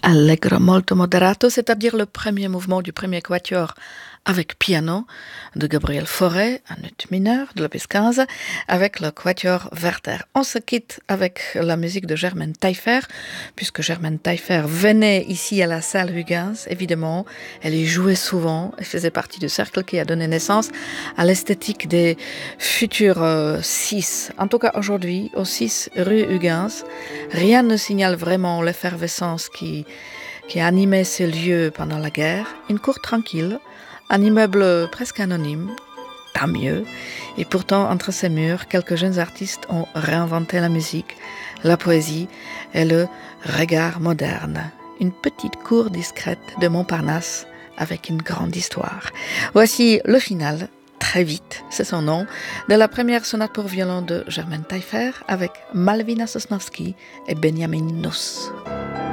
Allegro molto moderato, c'est-à-dire le premier mouvement du premier quatuor avec piano de Gabriel Fauré, un ut mineur de l'opus 15, avec le quatuor Werther. On se quitte avec la musique de Germaine Taillefer, puisque Germaine Taillefer venait ici à la salle Huygens, évidemment. Elle y jouait souvent, elle faisait partie du cercle qui a donné naissance à l'esthétique des futurs 6. En tout cas, aujourd'hui, au 6 rue Huygens, rien ne signale vraiment l'effervescence qui animait ces lieux pendant la guerre. Une cour tranquille, un immeuble presque anonyme, tant mieux. Et pourtant, entre ces murs, quelques jeunes artistes ont réinventé la musique, la poésie et le regard moderne. Une petite cour discrète de Montparnasse avec une grande histoire. Voici le final, très vite, c'est son nom, de la première sonate pour violon de Germaine Taillefer avec Malvina Sosnowski et Benjamin Nuss.